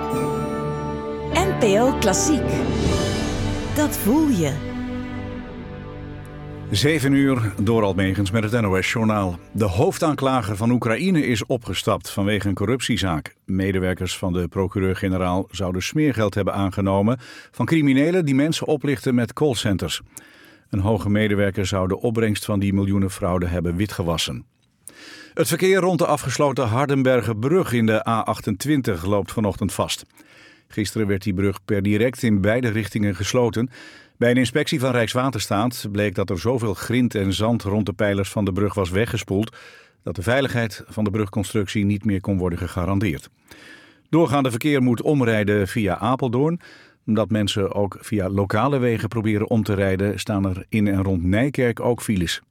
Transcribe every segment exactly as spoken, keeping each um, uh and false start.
N P O Klassiek. Dat voel je. Zeven uur, Dorald Megens met het N O S-journaal. De hoofdaanklager van Oekraïne is opgestapt vanwege een corruptiezaak. Medewerkers van de procureur-generaal zouden smeergeld hebben aangenomen van criminelen die mensen oplichten met callcenters. Een hoge medewerker zou de opbrengst van die miljoenenfraude hebben witgewassen. Het verkeer rond de afgesloten Hardenbergerbrug in de A achtentwintig loopt vanochtend vast. Gisteren werd die brug per direct in beide richtingen gesloten. Bij een inspectie van Rijkswaterstaat bleek dat er zoveel grind en zand rond de pijlers van de brug was weggespoeld dat de veiligheid van de brugconstructie niet meer kon worden gegarandeerd. Doorgaande verkeer moet omrijden via Apeldoorn. Omdat mensen ook via lokale wegen proberen om te rijden, staan er in en rond Nijkerk ook files.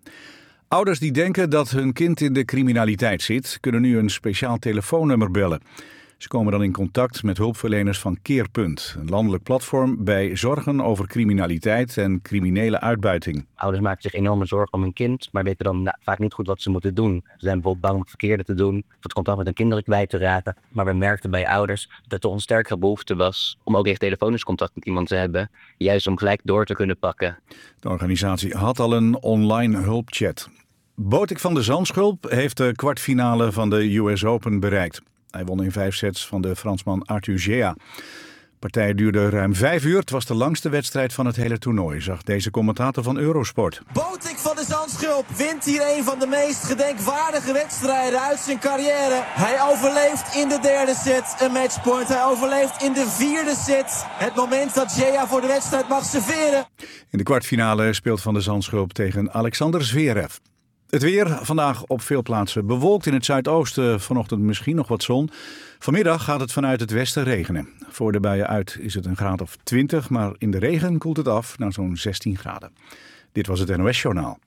Ouders die denken dat hun kind in de criminaliteit zit, kunnen nu een speciaal telefoonnummer bellen. Ze komen dan in contact met hulpverleners van Keerpunt, een landelijk platform bij zorgen over criminaliteit en criminele uitbuiting. Ouders maken zich enorme zorgen om hun kind, maar weten dan nou, vaak niet goed wat ze moeten doen. Ze zijn bijvoorbeeld bang om het verkeerde te doen, of het contact met hun kinderen kwijt te raken. Maar we merkten bij ouders dat er een sterke behoefte was om ook echt telefonisch contact met iemand te hebben, juist om gelijk door te kunnen pakken. De organisatie had al een online hulpchat. Botik van de Zandschulp heeft de kwartfinale van de U S Open bereikt. Hij won in vijf sets van de Fransman Arthur Gea. De partij duurde ruim vijf uur. Het was de langste wedstrijd van het hele toernooi, zag deze commentator van Eurosport. Botik van de Zandschulp wint hier een van de meest gedenkwaardige wedstrijden uit zijn carrière. Hij overleeft in de derde set een matchpoint. Hij overleeft in de vierde set het moment dat Gea voor de wedstrijd mag serveren. In de kwartfinale speelt Van de Zandschulp tegen Alexander Zverev. Het weer, vandaag op veel plaatsen bewolkt. In het zuidoosten vanochtend misschien nog wat zon. Vanmiddag gaat het vanuit het westen regenen. Voor de buien uit is het een graad of twintig, maar in de regen koelt het af naar zo'n zestien graden. Dit was het N O S-journaal.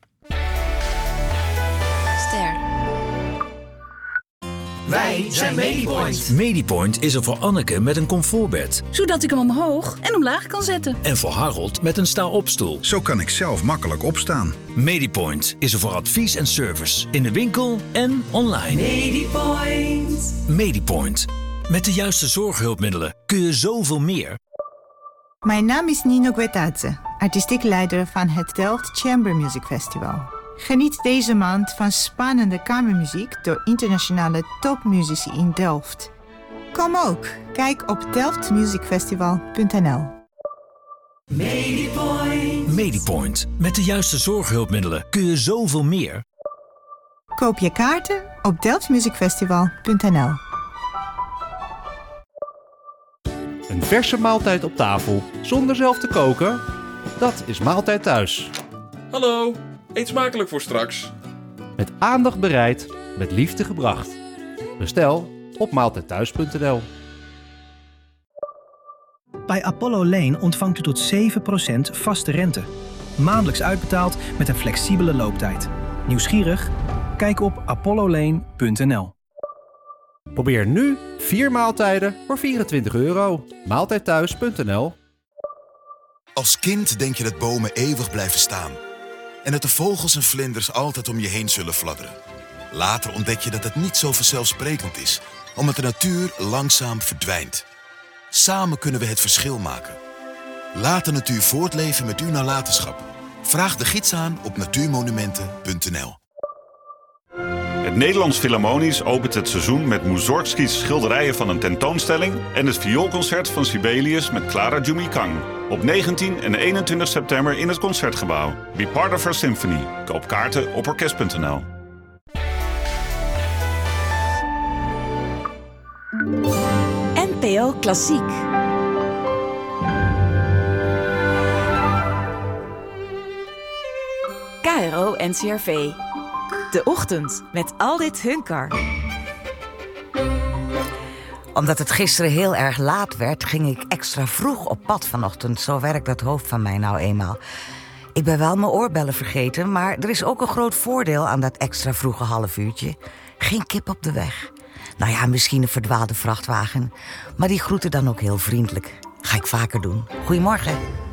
Ster. Wij zijn Medipoint. Medipoint is er voor Anneke met een comfortbed. Zodat ik hem omhoog en omlaag kan zetten. En voor Harold met een sta-opstoel. Zo kan ik zelf makkelijk opstaan. Medipoint is er voor advies en service. In de winkel en online. Medipoint. Medipoint. Met de juiste zorghulpmiddelen kun je zoveel meer. Mijn naam is Nino Guetadze, artistiek leider van het Delft Chamber Music Festival. Geniet deze maand van spannende kamermuziek door internationale topmuzici in Delft. Kom ook, kijk op delft music festival punt n l. Medipoint. Medipoint. Met de juiste zorghulpmiddelen kun je zoveel meer. Koop je kaarten op delft music festival punt n l. Een verse maaltijd op tafel, zonder zelf te koken? Dat is Maaltijd Thuis. Hallo, eet smakelijk voor straks. Met aandacht bereid, met liefde gebracht. Bestel op maaltijd thuis punt n l. Bij Apollo Lane ontvangt u tot zeven procent vaste rente. Maandelijks uitbetaald met een flexibele looptijd. Nieuwsgierig? Kijk op apollo lane punt n l. Probeer nu vier maaltijden voor vierentwintig euro. maaltijd thuis punt n l. Als kind denk je dat bomen eeuwig blijven staan. En dat de vogels en vlinders altijd om je heen zullen fladderen. Later ontdek je dat het niet zo vanzelfsprekend is, omdat de natuur langzaam verdwijnt. Samen kunnen we het verschil maken. Laat de natuur voortleven met uw nalatenschap. Vraag de gids aan op natuurmonumenten punt n l. Het Nederlands Philharmonisch opent het seizoen met Mussorgskys schilderijen van een tentoonstelling en het vioolconcert van Sibelius met Clara Jumikang. Op negentien en eenentwintig september in het Concertgebouw. Be part of our symphony. Koop kaarten op orkest punt n l. N P O Klassiek. K R O N C R V. De ochtend met Aldit Hunkar. Omdat het gisteren heel erg laat werd, ging ik extra vroeg op pad vanochtend. Zo werkt dat hoofd van mij nou eenmaal. Ik ben wel mijn oorbellen vergeten, maar er is ook een groot voordeel aan dat extra vroege half uurtje. Geen kip op de weg. Nou ja, misschien een verdwaalde vrachtwagen. Maar die groeten dan ook heel vriendelijk. Ga ik vaker doen. Goedemorgen.